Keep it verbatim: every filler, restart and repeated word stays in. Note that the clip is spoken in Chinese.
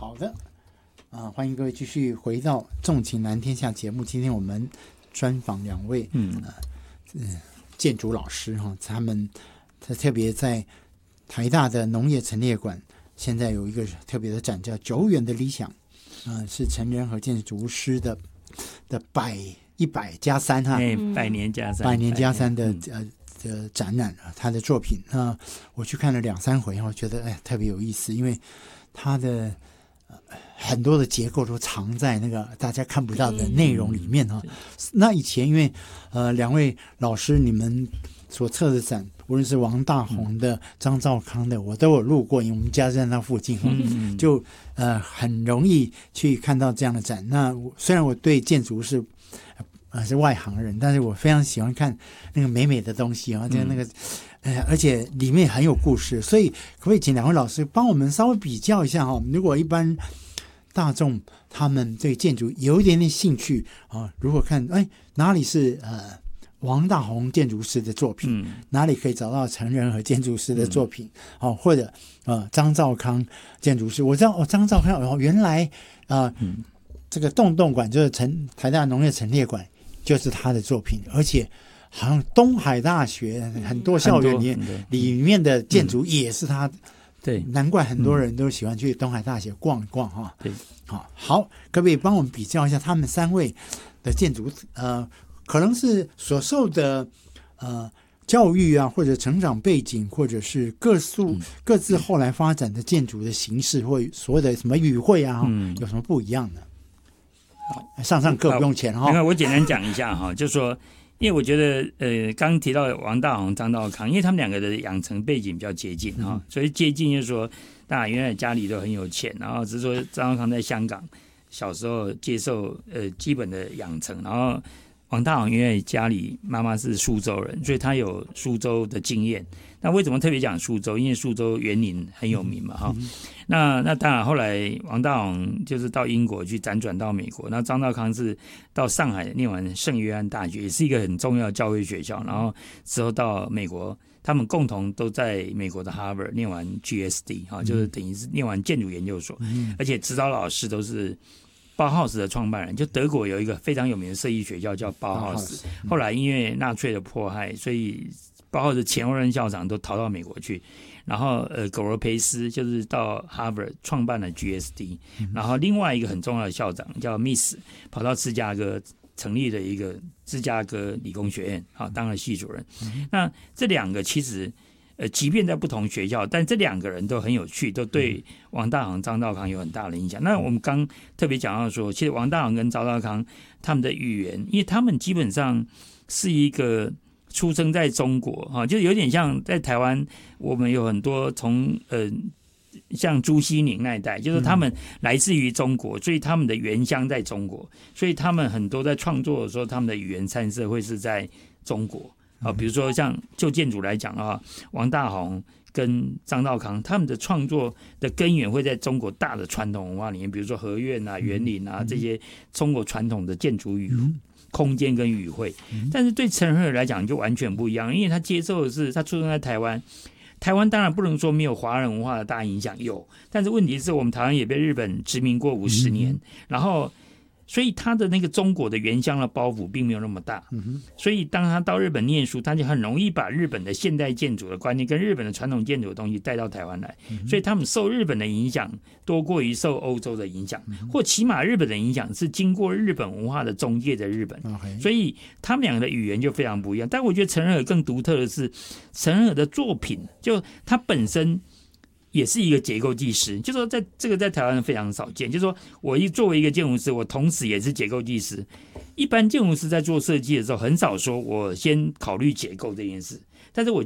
好的，啊，欢迎各位继续回到《纵情南天下》节目。今天我们专访两位，嗯，呃、建筑老师哈，他们他特别在台大的农业陈列馆，现在有一个特别的展叫《久远的理想》，啊、呃，是陈仁和建筑师的的百一百加三哈， 哎，百年加三， 百年加三的呃。的展览他的作品，那我去看了两三回，我觉得哎特别有意思，因为他的、呃、很多的结构都藏在那个大家看不到的内容里面哈、嗯。那以前因为呃两位老师你们所策的展，无论是王大闳的、张肇康的，我都有路过，因为我们家在那附近哈、嗯，就呃很容易去看到这样的展。那虽然我对建筑是。呃，是外行人，但是我非常喜欢看那个美美的东西啊，就那个，呃，而且里面很有故事，所以可不可以请两位老师帮我们稍微比较一下哈？如果一般大众他们对建筑有一点点兴趣啊，如果看哎哪里是呃王大闳建筑师的作品，嗯、哪里可以找到陈仁和建筑师的作品，哦、嗯啊，或者呃张肇康建筑师，我知道哦，张肇康哦，原来啊、呃嗯、这个洞洞馆就是陈台大农业陈列馆。就是他的作品，而且好像东海大学很多校园里里面的建筑也是他、嗯，对，难怪很多人都喜欢去东海大学逛一逛哈。对，好，好，可不可以帮我们比较一下他们三位的建筑？呃，可能是所受的呃教育啊，或者成长背景，或者是各自各自后来发展的建筑的形式，或所谓的什么语汇啊，嗯、有什么不一样呢？上上课不用钱哈。 我简单讲一下哈，就是说，因为我觉得呃，刚刚提到王大闳、张肇康，因为他们两个的养成背景比较接近哈、嗯，所以接近就是说，大家原来家里都很有钱，然后只是说张肇康在香港小时候接受呃基本的养成，然后王大闳因为家里妈妈是苏州人，所以他有苏州的经验。那为什么特别讲苏州？因为苏州园林很有名嘛，哈、嗯。那那当然，后来王大闳就是到英国去辗转到美国，那张肇康是到上海念完圣约翰大学，也是一个很重要的教会学校，然后之后到美国，他们共同都在美国的 Harvard 念完 G S D， 哈，就是等于是念完建筑研究所，嗯、而且指导老师都是。包豪斯的创办人，就德国有一个非常有名的设计学校叫包豪斯，后来因为纳粹的迫害，所以包豪斯前后任校长都逃到美国去，然后呃，苟罗培斯就是到 Harvard 创办了 G S D， 然后另外一个很重要的校长叫 Miss 跑到芝加哥成立了一个芝加哥理工学院，好当了系主任。那这两个其实。呃，即便在不同学校，但这两个人都很有趣，都对王大闳、张肇康有很大的影响。那我们刚特别讲到说，其实王大闳跟张肇康他们的语言，因为他们基本上是一个出生在中国哈，就有点像在台湾，我们有很多从呃像朱西甯那一代，就是他们来自于中国，所以他们的原乡在中国，所以他们很多在创作的时候，他们的语言散射会是在中国。啊，比如说像就建筑来讲啊，王大闳跟张肇康他们的创作的根源会在中国大的传统文化里面，比如说河苑啊、园林啊这些中国传统的建筑语空间跟语汇。但是对陈仁和来讲就完全不一样，因为他接受的是他出生在台湾，台湾当然不能说没有华人文化的大影响，有，但是问题是我们台湾也被日本殖民过五十年，然后。所以他的那个中国的原乡的包袱并没有那么大，嗯、所以当他到日本念书，他就很容易把日本的现代建筑的观念跟日本的传统建筑的东西带到台湾来，嗯、所以他们受日本的影响多过于受欧洲的影响，嗯、或起码日本的影响是经过日本文化的中介的日本，嗯、所以他们两个的语言就非常不一样。但我觉得陈仁和更独特的是，陈仁和的作品就他本身。也是一个结构技师，就是说在这个在台湾非常少见，就是说我一作为一个建筑师，我同时也是结构技师。一般建筑师在做设计的时候，很少说我先考虑结构这件事，但是我